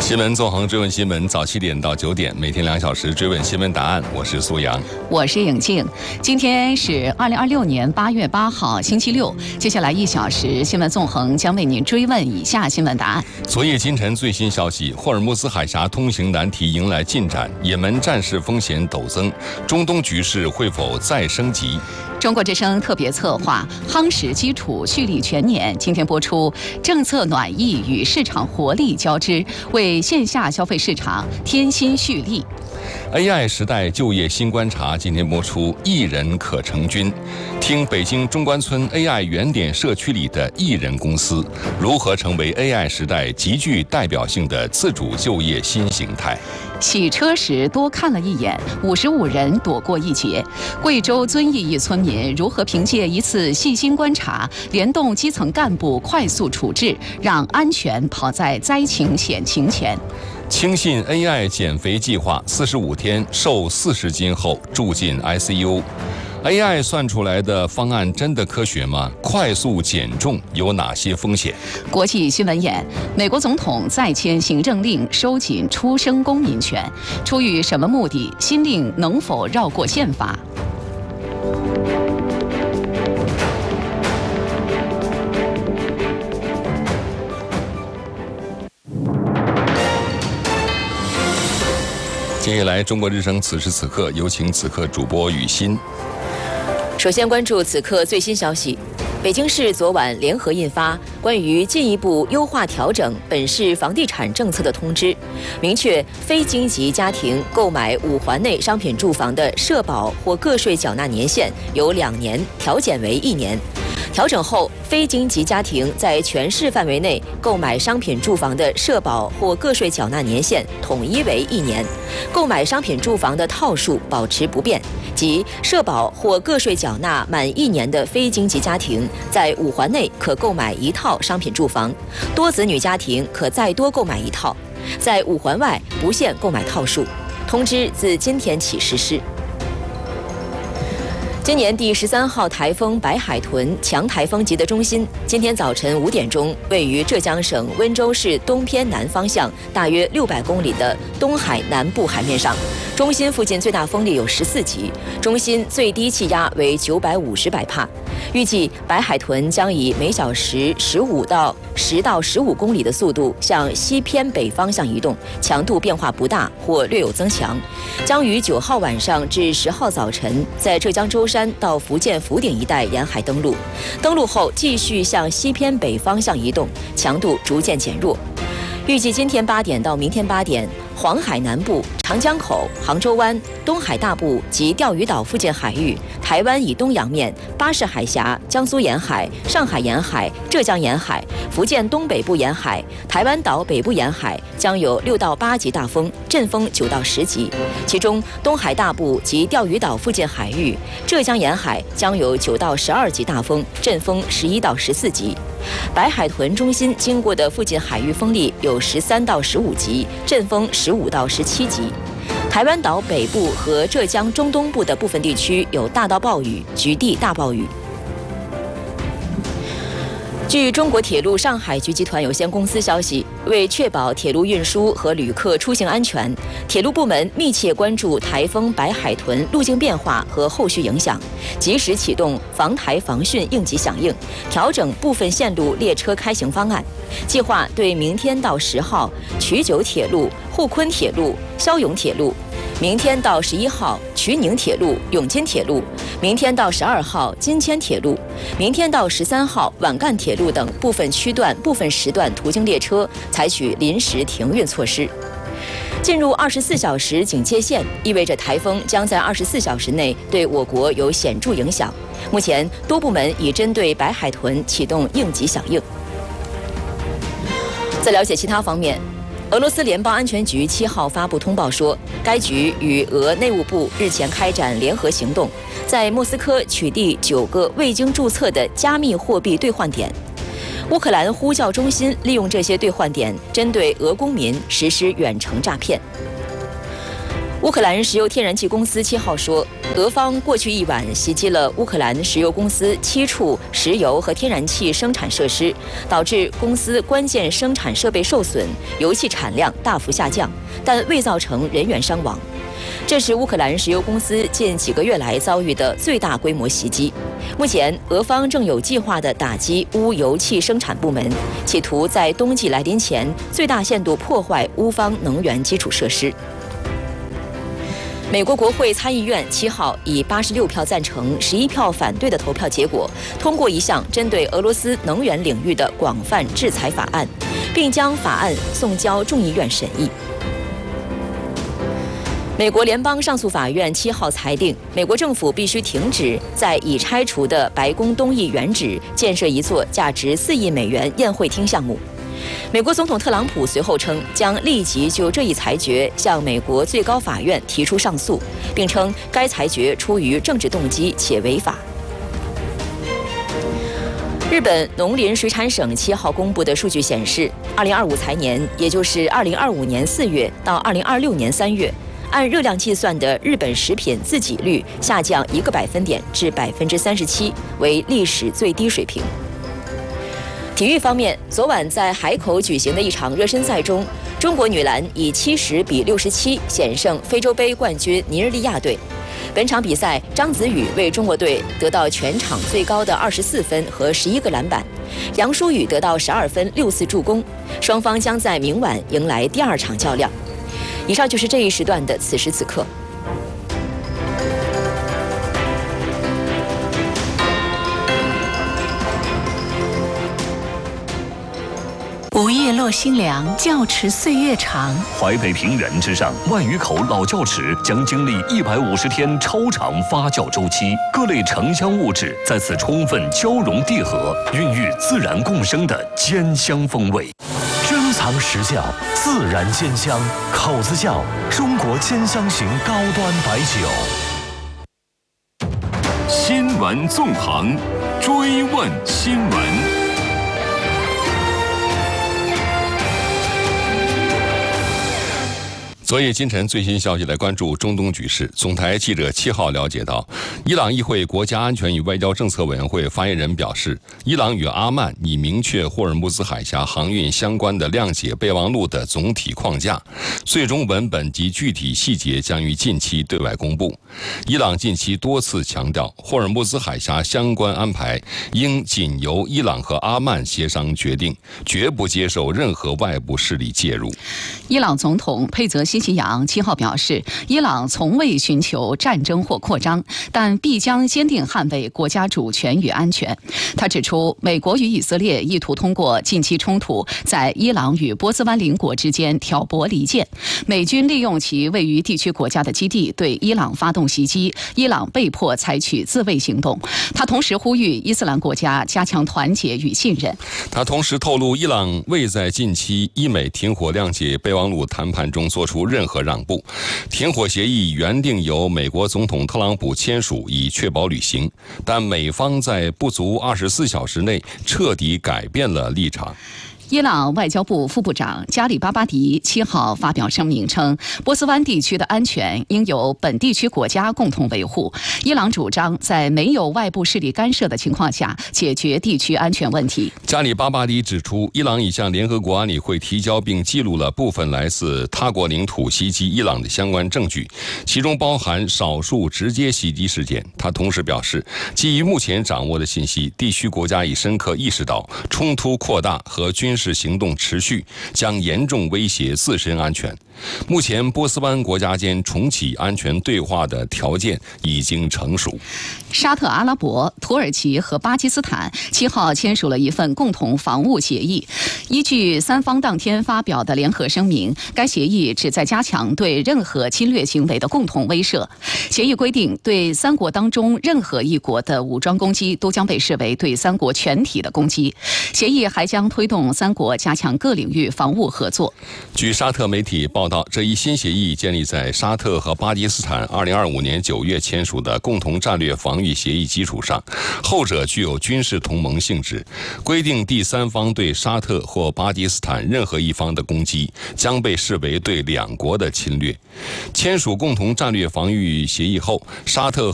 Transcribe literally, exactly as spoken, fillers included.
新闻纵横追问新闻，早七点到九点，每天两小时追问新闻答案。我是苏阳， 我是颖静。今天是二零二六年八月八号，星期六。接下来一小时，新闻纵横将为您追问以下新闻答案。 昨夜今晨最新消息：霍尔木兹海峡通行难题迎来进展，也门战事风险陡增，中东局势会否再升级？ 中国之声特别策划夯实基础，蓄力全年。今天播出政策暖意与市场活力交织，为线下消费市场添新蓄力。 A I 时代就业新观察，今天播出一人可成军。听北京中关村 A I 原点社区里的艺人公司如何成为 A I 时代极具代表性的自主就业新形态。 洗车时多看了一眼，五十五人躲过一劫。贵州遵义一村民如何凭借一次细心观察，联动基层干部快速处置，让安全跑在灾情险情前。 轻信 A I 减肥计划，四十五天瘦四十斤后住进 I C U。A I 算出来的方案真的科学吗？快速减重有哪些风险？ 国际新闻眼：美国总统再签行政令收紧出生公民权，出于什么目的？新令能否绕过宪法？ 接下来，中国之声此时此刻有请此刻主播雨欣。 首先关注此刻最新消息。北京市昨晚联合印发关于进一步优化调整本市房地产政策的通知，明确非京籍家庭购买五环内商品住房的社保或个税缴纳年限由两年调减为一年。调整后，非京籍家庭在全市范围内购买商品住房的社保或个税缴纳年限统一为一年，购买商品住房的套数保持不变，即社保或个税缴纳满一年的非京籍家庭在五环内可购买一套商品住房，多子女家庭可再多购买一套，在五环外不限购买套数。通知自今天起实施。今年第十三号台风白海豚强台风级的中心，今天早晨五点钟，位于浙江省温州市东偏南方向大约六百公里的东海南部海面上。中心附近最大风力有十四级，中心最低气压为九百五十百帕。预计白海豚将以每小时十五到十到十五公里的速度向西偏北方向移动，强度变化不大或略有增强，将于九号晚上至十号早晨在浙江舟山到福建福鼎一带沿海登陆，登陆后继续向西偏北方向移动，强度逐渐减弱。预计今天八点到明天八点，黄海南部、长江口、杭州湾、东海大部及钓鱼岛附近海域、台湾以东洋面、巴士海峡、江苏沿海、上海沿海、浙江沿海、福建东北部沿海、台湾岛北部沿海将有六到八级大风，阵风九到十级。其中，东海大部及钓鱼岛附近海域、浙江沿海将有九到十二级大风，阵风十一到十四级。白海豚中心经过的附近海域风力有十三到十五级，阵风十五到十七级。台湾岛北部和浙江中东部的部分地区有大到暴雨，局地大暴雨。据中国铁路上海局集团有限公司消息，为确保铁路运输和旅客出行安全，铁路部门密切关注台风白海豚路径变化和后续影响，及时启动防台防汛应急响应，调整部分线路列车开行方案。计划对明天到十号衢九铁路、沪昆铁路、霄永铁路，明天到十一号衢宁铁路、永金铁路，明天到十二号金千铁路，明天到十三号皖赣铁路等部分区段、部分时段途经列车采取临时停运措施。进入二十四小时警戒线，意味着台风将在二十四小时内对我国有显著影响。目前，多部门已针对白海豚启动应急响应。在了解其他方面，俄罗斯联邦安全局七号发布通报说，该局与俄内务部日前开展联合行动，在莫斯科取缔九个未经注册的加密货币兑换点。乌克兰呼叫中心利用这些兑换点，针对俄公民实施远程诈骗。 乌克兰石油天然气公司七号说，俄方过去一晚袭击了乌克兰石油公司七处石油和天然气生产设施，导致公司关键生产设备受损，油气产量大幅下降，但未造成人员伤亡。这是乌克兰石油公司近几个月来遭遇的最大规模袭击。目前，俄方正有计划地打击乌油气生产部门，企图在冬季来临前最大限度破坏乌方能源基础设施。美国国会参议院七号以八十六票赞成、十一票反对的投票结果，通过一项针对俄罗斯能源领域的广泛制裁法案，并将法案送交众议院审议。美国联邦上诉法院七号裁定，美国政府必须停止在已拆除的白宫东翼原址建设一座价值四亿美元宴会厅项目。美国总统特朗普随后称，将立即就这一裁决向美国最高法院提出上诉，并称该裁决出于政治动机且违法。日本农林水产省七号公布的数据显示，二零二五财年，也就是二零二五年四月到二零二六年三月，按热量计算的日本食品自给率下降一个百分点至百分之三十七，为历史最低水平。体育方面，昨晚在海口举行的一场热身赛中，中国女篮以七十比六十七险胜非洲杯冠军尼日利亚队。本场比赛，张子宇为中国队得到全场最高的二十四分和十一个篮板，杨舒雨得到十二分六次助攻。双方将在明晚迎来第二场较量。以上就是这一时段的此时此刻。 午夜落星凉，教池岁月长。 淮北平原之上，万余口老窖池将经历一百五十天超长发酵周期，各类城乡物质在此充分交融缔合，孕育自然共生的兼香风味。 珍藏实窖，自然兼香，口子窖，中国兼香型高端白酒。 新闻纵横，追问新闻。 昨夜今晨最新消息，来关注中东局势。总台记者七号了解到，伊朗议会国家安全与外交政策委员会发言人表示，伊朗与阿曼已明确霍尔木兹海峡航运相关的谅解备忘录的总体框架，最终文本及具体细节将于近期对外公布。伊朗近期多次强调，霍尔木兹海峡相关安排应仅由伊朗和阿曼协商决定，绝不接受任何外部势力介入。 伊朗总统佩泽西奇扬七号表示，伊朗从未寻求战争或扩张，但必将坚定捍卫国家主权与安全。他指出，美国与以色列意图通过近期冲突在伊朗与波斯湾邻国之间挑拨离间，美军利用其位于地区国家的基地对伊朗发动袭击，伊朗被迫采取自卫行动。他同时呼吁伊斯兰国家加强团结与信任。 他同时透露，伊朗未在近期伊美停火谅解备忘录谈判中做出任何让步，停火协议原定由美国总统特朗普签署以确保履行，但美方在不足二十四小时内彻底改变了立场。 伊朗外交部副部长加里巴巴迪七号发表声明称，波斯湾地区的安全应由本地区国家共同维护。伊朗主张在没有外部势力干涉的情况下解决地区安全问题。 加里巴巴迪指出，伊朗已向联合国安理会提交并记录了部分来自他国领土袭击伊朗的相关证据，其中包含少数直接袭击事件。他同时表示，基于目前掌握的信息，地区国家已深刻意识到冲突扩大和军事行动持续将严重威胁自身安全。目前波斯湾国家间重启安全对话的条件已经成熟。 沙特阿拉伯、土耳其和巴基斯坦七号签署了一份共同防务协议。依据三方当天发表的联合声明，该协议旨在加强对任何侵略行为的共同威慑。协议规定，对三国当中任何一国的武装攻击都将被视为对三国全体的攻击。协议还将推动三三国加强各领域防务合作。 据沙特媒体报道，这一新协议建立在沙特和巴基斯坦二零二五年九月签署的共同战略防御协议基础上，后者具有军事同盟性质，规定第三方对沙特或巴基斯坦任何一方的攻击将被视为对两国的侵略。签署共同战略防御协议后，沙特